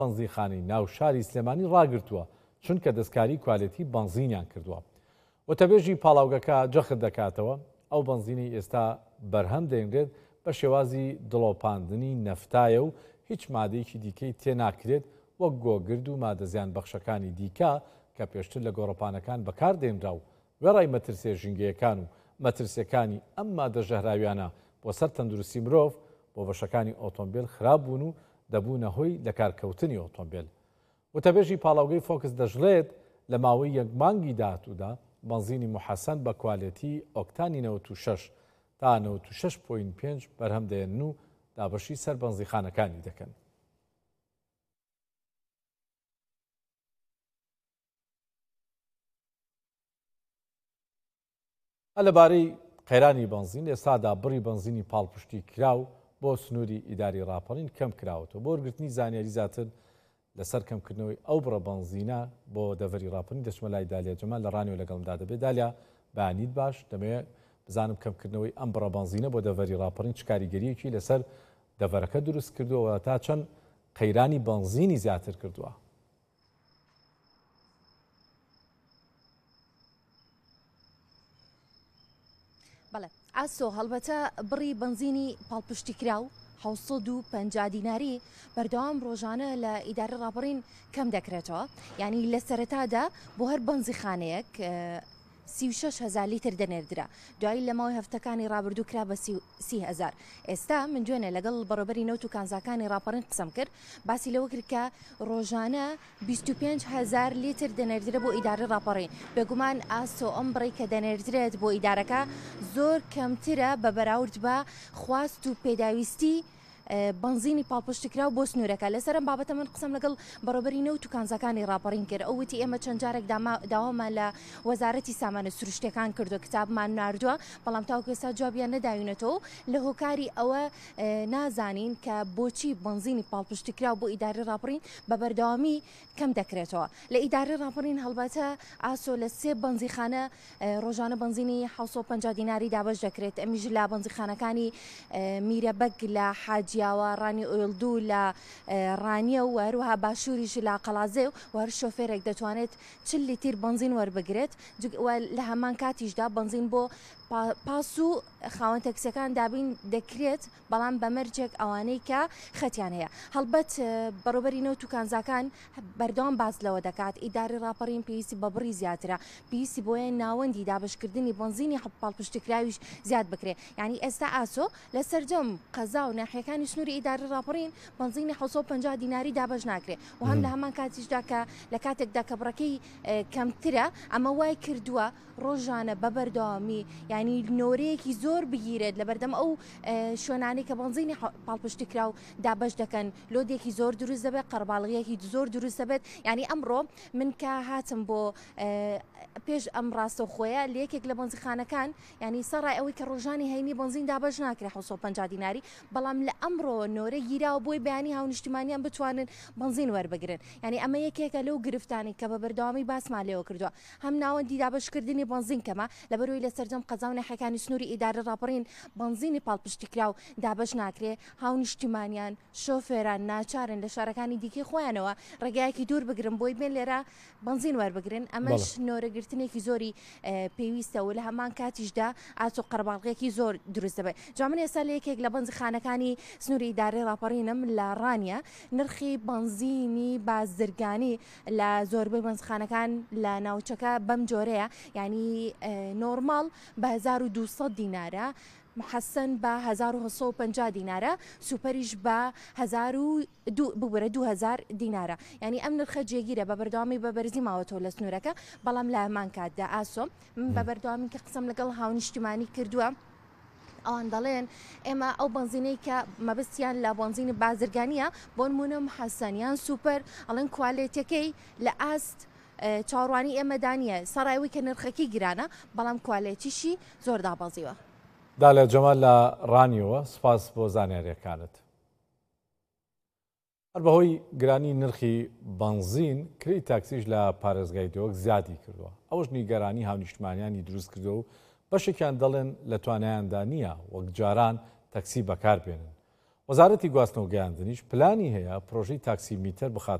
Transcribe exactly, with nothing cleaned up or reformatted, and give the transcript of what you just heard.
بەنزینخانەی ناو شاری سلێمانی ڕاگرتووە چونکە دەستکاری کوالێتی بەنزینیان کردووە. وتەبێژی پاڵاوگەکە جەخت دەکاتەوە ئەو بەنزینی ئێستا بەرهەم دەێنرێت بە شێوازی دڵۆپاندنی نەفتایە و هیچ مادەیەکی دیکەی تێناکرێت وەک گۆگرد و مادەزیان بەخشەکانی دیکە کە پێشتر لە گۆڕەپانەکان بەکاردێنرا و وێڕای مەترسیە ژینگەیەکان و مەترسیەکانی ئەم مادە ژەهراویانە بۆ سەر تەندروستی مرۆڤ بۆ بەشەکانی ئۆتۆمبیل خراپ بوون و دەبوونە هۆی لە کارکەوتنی ئۆتۆمبیل. وتەبێژی پاڵاوگەی فۆکس دەژڵێت لە ماوەی یەک مانگی داهاتوودا بەنزینی محەسەن بە کوالێتی ئۆکتانی نەوەت و شەش تا نەوەت و شەش پۆینت پێنج بەرهەم دێنن و دابەشی سەر بەنزینخانەکانی دەکەن. لەبارەی قەیرانی بەنزین ئێستادا بڕی بەنزینی پاڵپشتی کراو بۆ سنووری ئیداری ڕاپەڕین کەم کراوەتەوە بۆ وەرگرتنی زانیاری زیاتر لەسەر کەمکردنەوەی ئەو بڕە بەنزینە بۆ دەڤەری ڕاپەڕین دەچمە لای دالیا جەمال لە ڕانیەوە لەگەڵمدا دەبێت. دالیا بەیانیت باش دەمەوێت بزانم کەمکردنەوەی ئەم بڕە بەنزینە بۆ دەڤەری ڕاپەڕین چ کاریگەریەکی لەسەر دەڤەرەکە دروست کردووە تا چەند قەیرانی بەنزینی زیاتر کردووە. بەڵێ ئاسۆ هەڵبەتە بڕی بەنزینی پاڵپشتی کراو حوصد و پەنجا دیناری بەردەوام ڕۆژانە لە ئیدارە ڕاپەڕین کەم دەکرێتەوە. یعنی لە سەرەتادا بۆ هەر بەنزیخانەیەک سی و شەش هەزار لیتر دەنێردرا، دوایی لە ماوەی هەفتەکانی ڕابردوو کرا بە سی هەزار. ئێستا من دوێنێ لەگەڵ بەڕێبەری نەوت و کانزاکانی ڕاپەڕین قسەم کرد، باسی لەوە کرد کە ڕۆژانە بیست و پێنج هەزار لیتر دەنێردرە بۆ ئیدارە ڕاپەڕین. بێگومان ئاسۆ ئەم بڕی کە دەنێردرێت بۆ ئیدارەکە زۆر کەمترە بە بەراورد بە خواست و پێداویستی بەنزینی پاڵپشتیکرا و بۆ سنوورەکە. لەسەرم بابەتە من قسەم لەگەڵ بەڕێبەری نەوت و کانزاکانی ڕاپەڕین کرد. ئەوەتی ئێمە چەند جارێک داوامان لە وەزارەتی سامانە سروشتەکان کردو، کتابمان ناردووە، بەڵام تاوەکو ئێستا جوابیان نەداوینەتەوە لە هۆکاری ئەوە نازانین کە بۆچی بەنزینی پاڵپشتیکرا بۆ ئیدارە ڕاپەڕین بە بەردەوامی کەم دەکرێتەوە. لە ئیدارە ڕاپەڕین هەڵبەتە ئاسۆ لە سێ بەنزیخانە ڕۆژانە بەنزینی حوصد و پەنجا دیناری دابەش دەکرێت. ئەمیژ لە بەنزیخانەکانی میرەبەگ لە حاجیاوە، ڕانی ئۆیڵدوو لە ڕانیە و هەروەها باشووریش لە قەڵازێ و هەر شۆفێرێک دەتوانێت چل لیتر بەنزین وەربگرێت. لە هەمان کاتیشدا بەنزین بۆ پاس و خاوەن تەکسیەکان دابین دەکرێت، بەڵام بەمەرجێک ئەوانەی کە خەتیان هەیە. هەڵبەت بەڕێبەری نەوت و کانزاکان بەردەوام باز لەوە دەکات ئیدارە ڕاپەڕین پێویستی بە بڕی زیاترە، پێویستی بۆیە ناوەندی دابشکردنی بەنزینی پاڵپشتیکراویش زیاد بکرێت. یعنی ئێستا ئاسۆ لە سەرجەم قەزا و ناحیەکانی سنووری ئیدارە ڕاپەڕین بەنزینی حوصد و پەنجا دیناری دابەش ناکرێت و هەم لە هەمان کاتیشدا کە لە کاتێکدا کە بڕەکەی کەمترە ئەمە وای کردووە ڕۆژانە بە بەردەوامی ینی نۆرەیەکی زۆر بگیرێت لە بەردەم ئەو شوێنانەی کە بەنزینی پاڵپشتیکرا و دابەش دەکەن، لۆدێکی زۆر دروست دەبێت، قەرباڵغیەکی زۆر دروست دەبێت. ینی ئەمڕۆ من کە هاتم بۆ پێش ئەم ڕاستە خۆیە لە یەکێک لە بەنزیخانەکان، ینی سەرڕای ئەوەی کە ڕۆژانی هەینی بەنزین دابەش ناکرێت حوصد و پەنجا دیناری، بەڵام لە ئەمڕۆ نۆرە گیراوە بۆی بەیانی هاونیشتیمانیان بتوانن بەنزین وەربگرن. ینی ئەمە یەکێکە لەو گرفتانی کە بە بەردەوامی باسمان لێوە کردووە. هەم ناوەندی دابشکردنی بەنزین کەمە لەبەرەوەی لە سەرجەم قەزا و ناحیەکانی سنووری ئیدارە ڕاپەڕین بەنزینی پاڵپشتیکرا و دابەش ناکرێ، هاونیشتیمانیان شۆفێران ناچارن لە شارەکانی دیکەی خۆیانەوە ڕێگایەکی دوور بگرن بۆی بێن لێرە بەنزین وەربگرن. ئەمەش نۆرەگرتنێکی زۆری پێویستە و لە هەمان کاتیشدا ئاچۆ قەرباڵغیەکی زۆر دروست دەبێت. جا من ئێستا لە یەکێک لە بەنزیخانەکانی سنووری ئیدارەی ڕاپەڕینم لە ڕانیە نرخی بەنزینی بازرگانی لە زۆربەی بەنزیخانەکان لە ناوچەکە بەم جۆرەیە، ینی نۆرماڵ بە هەزار و دووسەد دینارە، محەسەن بە هەزار و هەسەد و پەنجا دینارە، سوپەریش بە هەزار و ببرە دوو هەزار دینارە. ینی ئەم نرخە جێگیرە بە بەردەوامی بە بەرزی ماوەتەوە لە سنوورەکە، بەڵام لە هەمان کاتدا ئاسۆ من بە بەردەوامی کە قسەم لەگەڵ هاونیشتیمانی کردووە ئەوان دەڵێن ئێمە ئەو بەنزینەی کە مەبەستیان لە بەنزینی بازرگانیە بۆ نمونە محەسەنیان سوپەر ئەڵێن کوالێتەکەی لە ئاست چاوەڕوانی ئێمەدانیە سەڕایەوەی کە نرخەکەی گرانە، بەڵام کوالێتیشی زۆر دابەزیوە. دالیا جەمال لە ڕانیەوە سپاس بۆ زانیاریەکانت. هەر بەهۆی گرانی نرخی بەنزین کڕی تاکسیش لە پارێزگای دۆک زیادی کردووە. ئەوەش نیگەرانی هاونیشتمانیانی دروست کردو و بەشێکیان دەڵێن لە توانایاندا نییە وەک جاران تەکسی بەکار بێنن. وەزارەتی گواستنەوە گەیاندنیش پلانی هەیە پرۆژەی تاکسی میتر بخات